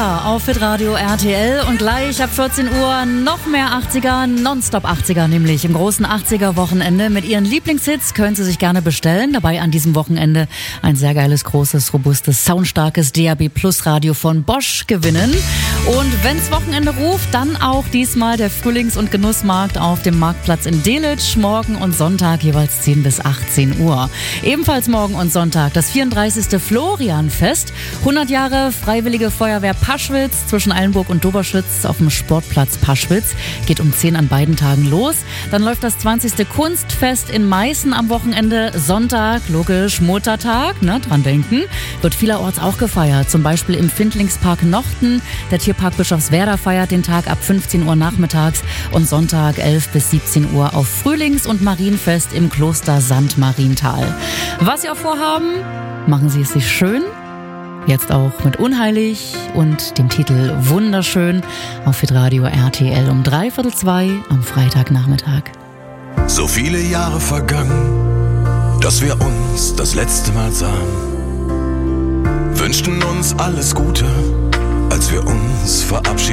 80er auf Hitradio RTL und gleich ab 14 Uhr noch mehr 80er, Nonstop 80er, nämlich im großen 80er-Wochenende. Mit ihren Lieblingshits können Sie sich gerne bestellen. Dabei an diesem Wochenende ein sehr geiles, großes, robustes, soundstarkes DAB Plus Radio von Bosch gewinnen. Und wenn's Wochenende ruft, dann auch diesmal der Frühlings- und Genussmarkt auf dem Marktplatz in Delitzsch. Morgen und Sonntag jeweils 10 bis 18 Uhr. Ebenfalls morgen und Sonntag das 34. Florianfest. 100 Jahre Freiwillige Feuerwehr Paschwitz zwischen Eilenburg und Doberschütz auf dem Sportplatz Paschwitz. Geht um 10 an beiden Tagen los. Dann läuft das 20. Kunstfest in Meißen am Wochenende. Sonntag, logisch, Muttertag, dran denken. Wird vielerorts auch gefeiert. Zum Beispiel im Findlingspark Nochten. Der Tierpark Bischofswerda feiert den Tag ab 15 Uhr nachmittags. Und Sonntag 11 bis 17 Uhr auf Frühlings- und Marienfest im Kloster St. Marienthal. Was Sie auch vorhaben, machen Sie es sich schön. Jetzt auch mit Unheilig und dem Titel Wunderschön auf Hitradio RTL um 1:45 am Freitagnachmittag. So viele Jahre vergangen, dass wir uns das letzte Mal sahen. Wünschten uns alles Gute, als wir uns verabschiedeten.